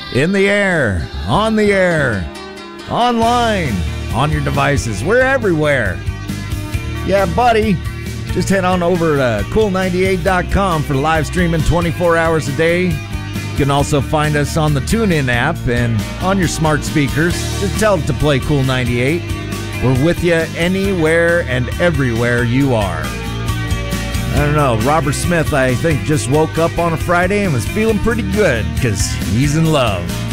In the air, online, on your devices. We're everywhere. Yeah, buddy. Just head on over to cool98.com for live streaming 24 hours a day. You can also find us on the TuneIn app and on your smart speakers. Just tell it to play Cool 98. We're with you anywhere and everywhere you are. I don't know, Robert Smith, I think, just woke up on a Friday and was feeling pretty good because he's in love.